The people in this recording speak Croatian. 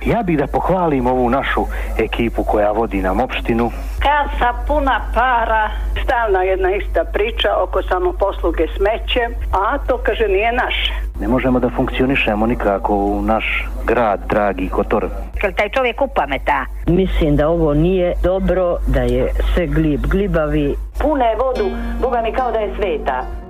Ja bih da pohvalim ovu našu ekipu koja vodi nam opštinu. Kasa puna para, stalna jedna ista priča oko samoposluge smećem, a to kaže nije naše. Ne možemo da funkcionišemo nikako u naš grad, dragi Kotor. Jel taj čovjek upameta? Mislim da ovo nije dobro, da je sve glibavi. Pune vodu, Boga mi kao da je sveta.